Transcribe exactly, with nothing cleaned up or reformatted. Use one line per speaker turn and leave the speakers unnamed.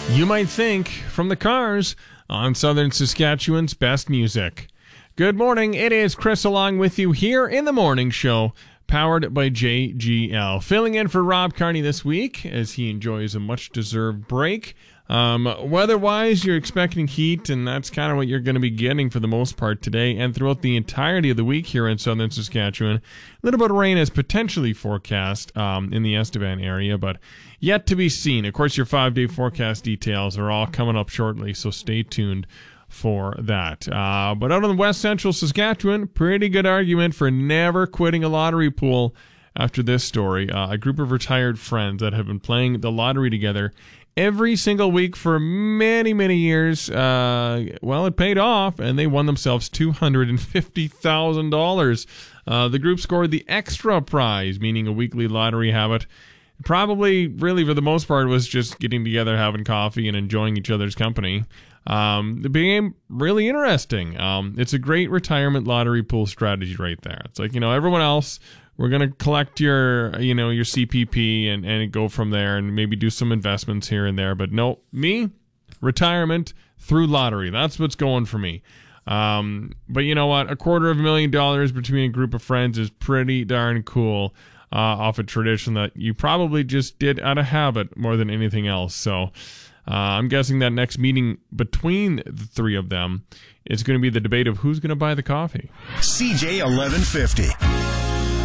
You might think from the Cars on Southern Saskatchewan's best music. Good morning, it is Chris along with you here in the morning show, powered by J G L. Filling in for Rob Carney this week as he enjoys a much-deserved break. Um, weather-wise, you're expecting heat, and that's kind of what you're going to be getting for the most part today and throughout the entirety of the week here in Southern Saskatchewan. A little bit of rain is potentially forecast um, in the Estevan area, but yet to be seen. Of course, your five-day forecast details are all coming up shortly, so stay tuned for that. Uh, but out in West Central Saskatchewan, pretty good argument for never quitting a lottery pool after this story. Uh, a group of retired friends that have been playing the lottery together every single week for many, many years. Uh, well, it paid off, and they won themselves two hundred fifty thousand dollars. Uh, the group scored the extra prize, meaning a weekly lottery habit. Probably, really, for the most part, was just getting together, having coffee, and enjoying each other's company. Um, it became really interesting. Um, it's a great retirement lottery pool strategy right there. It's like, you know, everyone else, we're going to collect your, you know, your C P P and, and go from there and maybe do some investments here and there. But no, me, retirement through lottery. That's what's going for me. Um, but you know what? A quarter of a million dollars between a group of friends is pretty darn cool. Uh, off a tradition that you probably just did out of habit more than anything else. So uh, I'm guessing that next meeting between the three of them is going to be the debate of who's going to buy the coffee.
C J eleven fifty.